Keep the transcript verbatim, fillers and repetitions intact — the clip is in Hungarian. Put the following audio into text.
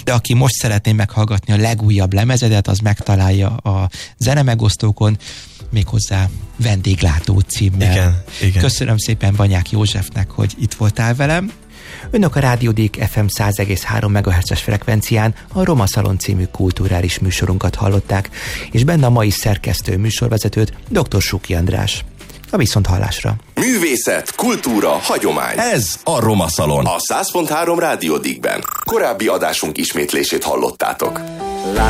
de aki most szeretné meghallgatni a legújabb lemezedet, az megtalálja a zenemegosztókon, méghozzá Vendéglátó címmel. Igen, igen. Köszönöm szépen Banyák Józsefnek, hogy itt voltál velem. Önök a Rádiódék ef em száz egész három megahertzes frekvencián a Roma Szalon című kulturális műsorunkat hallották, és benne a mai szerkesztő műsorvezetőt, dr. Suki András. A viszonthallásra. Művészet, kultúra, hagyomány. Ez a Roma Szalon. A száz pont három Rádiódékben. Korábbi adásunk ismétlését hallottátok.